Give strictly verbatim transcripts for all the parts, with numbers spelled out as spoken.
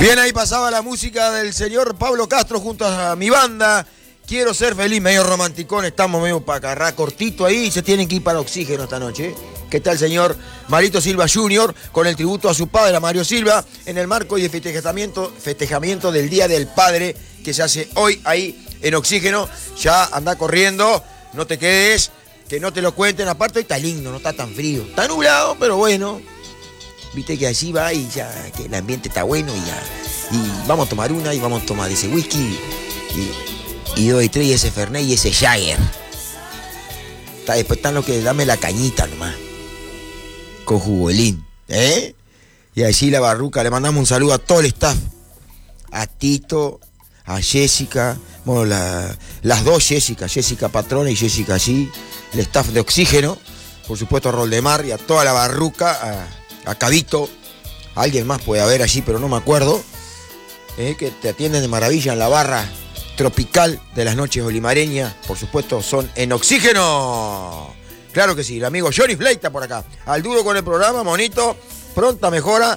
Bien, ahí pasaba la música del señor Pablo Castro junto a mi banda. Quiero ser feliz, medio romanticón, estamos medio para agarrar cortito ahí, se tienen que ir para Oxígeno esta noche. ¿Qué tal, señor Marito Silva junior? Con el tributo a su padre, a Mario Silva, en el marco y el festejamiento, festejamiento del Día del Padre que se hace hoy ahí en Oxígeno. Ya anda corriendo, no te quedes, que no te lo cuenten. Aparte hoy está lindo, no está tan frío. Está nublado, pero bueno. Viste que así va y ya, que el ambiente está bueno y ya. Y vamos a tomar una y vamos a tomar ese whisky y, y dos y tres y ese Fernet y ese Jagger. Está, después están los que dame la cañita nomás. Con jugolín, ¿eh? Y allí la Barruca, le mandamos un saludo a todo el staff. A Tito, a Jessica, bueno, la, las dos Jessica, Jessica Patrona y Jessica allí, el staff de Oxígeno, por supuesto a Roldemar y a toda la Barruca, a, a Cabito, a alguien más puede haber allí, pero no me acuerdo, ¿eh? Que te atienden de maravilla en la barra tropical de las noches olimareñas, por supuesto son en Oxígeno. Claro que sí, el amigo Johnny Fleita por acá. Al duro con el programa, monito. Pronta mejora.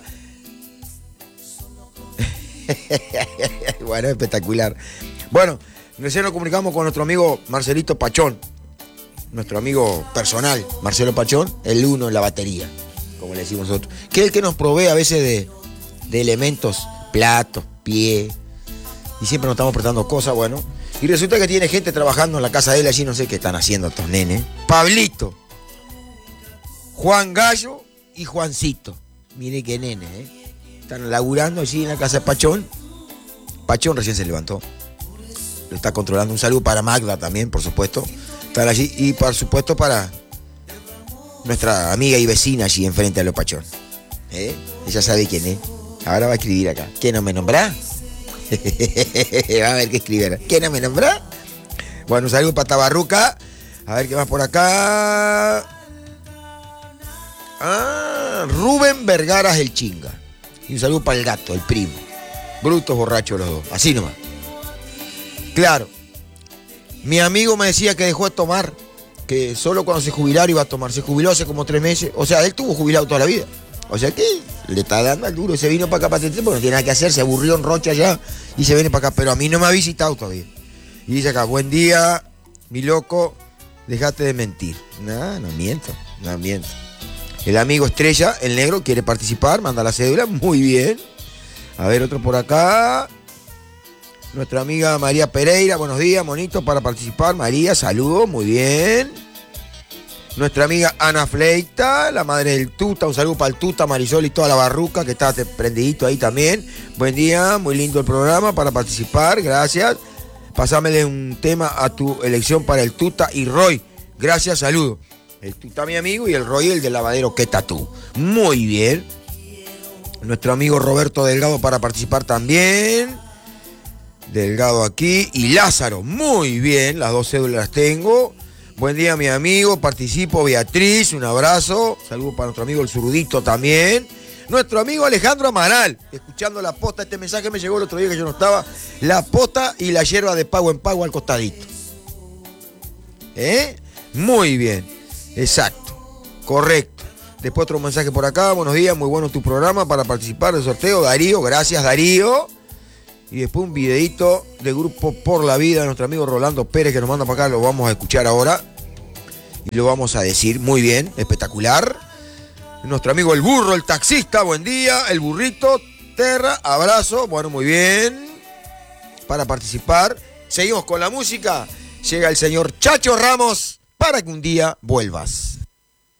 Bueno, espectacular. Bueno, recién nos comunicamos con nuestro amigo Marcelito Pachón. Nuestro amigo personal, Marcelo Pachón, el uno en la batería, como le decimos nosotros. Que es el que nos provee a veces de, de elementos, platos, pie. Y siempre nos estamos prestando cosas, bueno. Y resulta que tiene gente trabajando en la casa de él allí, no sé qué están haciendo estos nenes. Pablito, Juan Gallo y Juancito. Mire qué nene, ¿eh? Están laburando allí en la casa de Pachón. Pachón recién se levantó. Lo está controlando. Un saludo para Magda también, por supuesto. Están allí. Y por supuesto para nuestra amiga y vecina allí enfrente a los Pachón. ¿Eh? Ella sabe quién es. Ahora va a escribir acá. ¿Quién no me nombrá? Va a ver qué escribir. ¿Quién no me nombrá? Bueno, un saludo para Tabarruca. A ver qué más por acá. Ah, Rubén Vergaras el chinga. Y un saludo para el gato, el primo. Brutos borrachos los dos. Así nomás. Claro. Mi amigo me decía que dejó de tomar. Que solo cuando se jubilara iba a tomar. Se jubiló hace como tres meses. O sea, él estuvo jubilado toda la vida. O sea que le está dando al duro. Se vino para acá para Teté porque no tiene nada que hacer. Se aburrió en Rocha ya y se viene para acá. Pero a mí no me ha visitado todavía. Y dice acá, buen día, mi loco, dejate de mentir. No, no miento, no miento. El amigo Estrella, el negro, quiere participar, manda la cédula, muy bien. A ver, otro por acá. Nuestra amiga María Pereira, buenos días, monito, para participar. María, saludo, muy bien. Nuestra amiga Ana Fleita, la madre del Tuta, un saludo para el Tuta, Marisol y toda la Barruca, que está prendidito ahí también. Buen día, muy lindo el programa para participar, gracias. Pásamele un tema a tu elección para el Tuta y Roy. Gracias, saludo. El Tuta, mi amigo, y el Roy, el del lavadero ¿Qué Tatú? Muy bien. Nuestro amigo Roberto Delgado para participar también. Delgado aquí. Y Lázaro, muy bien, las dos cédulas las tengo. Buen día, mi amigo, participo, Beatriz, un abrazo. Saludos para nuestro amigo el Zurudito también. Nuestro amigo Alejandro Amaral, escuchando la posta, este mensaje me llegó el otro día que yo no estaba. La posta y la yerba de pago en pago al costadito. ¿Eh? Muy bien, exacto, correcto. Después otro mensaje por acá, buenos días, muy bueno tu programa para participar del sorteo. Darío, gracias Darío. Y después un videito de Grupo Por la Vida de nuestro amigo Rolando Pérez que nos manda para acá, lo vamos a escuchar ahora. Y lo vamos a decir, muy bien, espectacular. Nuestro amigo el burro, el taxista, buen día. El burrito, Terra, abrazo, bueno, muy bien. Para participar, seguimos con la música. Llega el señor Chacho Ramos, para que un día vuelvas.